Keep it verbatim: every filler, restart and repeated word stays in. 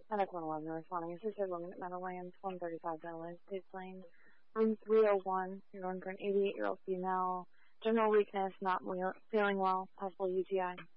Medic one eleven responding. Assisted woman at Meadowlands, one thirty-five Meadowlands, States Lane, room three oh one. You're going for an eighty-eight-year-old female. General weakness, not feeling well, possible U T I.